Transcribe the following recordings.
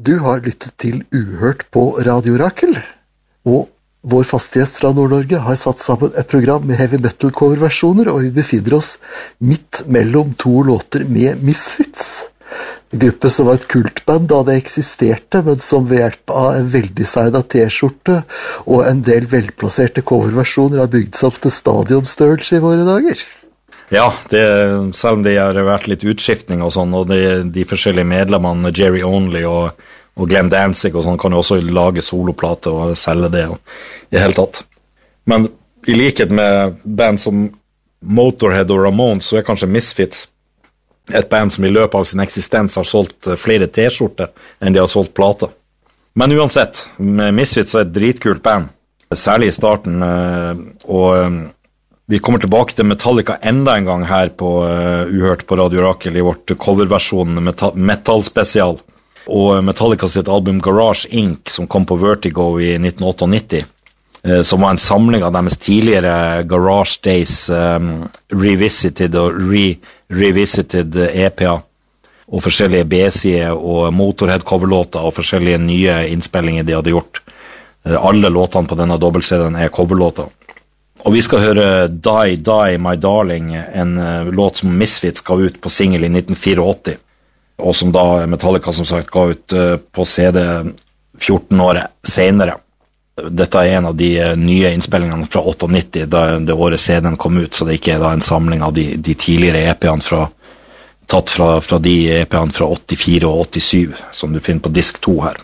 Du har lyttet til Uhørt på Radio Rakel, og vår faste gjest fra Nord-Norge har satt sammen et program med heavy metal coverversjoner, og vi befinner oss midt mellom to låter med Misfits. En gruppe som var et kultband da det eksisterte, men som ved hjelp av en veldesignet t-skjorte og en del velplasserte coverversjoner har bygd seg opp til stadionstørrelse i våre dager. Ja, selv om det har vært litt utskiftning og sånn, og de forskjellige medlemmene, Jerry Only og Glenn Danzig og sånn, kan jo også lage soloplate og selge det i hele tatt. Men i likhet med band som Motorhead og Ramones, så er kanskje Misfits et band som i løpet av sin eksistens har solgt flere t-skjorter enn de har solgt plater. Men uansett, Misfits er et dritkult band, særlig i starten, og vi kommer tilbake til Metallica enda en gang her på Uhørt på Radio Rakel i vårt coverversjon Metal Special, og Metallica sitt album Garage Inc., som kom på Vertigo i 1998, som var en samling av deres tidligere Garage Days Revisited og Revisited EPA, og forskjellige B-sider og Motorhead-coverlåter og forskjellige nye innspillinger de hadde gjort. Alle låtene på denne dobbelt-CD-en er coverlåter. Og vi skal høre Die, Die, My Darling, en låt som Misfits ga ut på single i 1984, og som da Metallica som sagt ga ut på CD 14 år senere. Dette er en av de nye innspillingene fra 98, da det året CD-en kom ut, så det ikke er da en samling av de tidligere EP-ene tatt fra de EP-ene fra 84 og 87, som du finner på disk 2 her.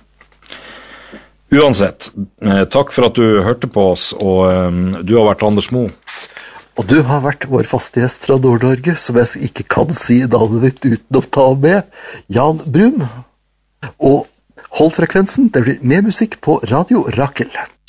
Uansett, takk for at du hørte på oss, og du har vært Anders Mo. Og du har vært vår faste gjest fra Nord-Norge, som jeg ikke kan si navnet ditt uten å ta med, Jan Brun. Og hold frekvensen, det blir mer musikk på Radio Rakel.